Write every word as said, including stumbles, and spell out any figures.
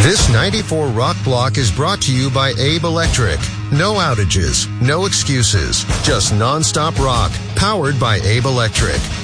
This ninety-four Rock Block is brought to you by Abe Electric. No outages, no excuses, just non-stop rock, powered by Abe Electric.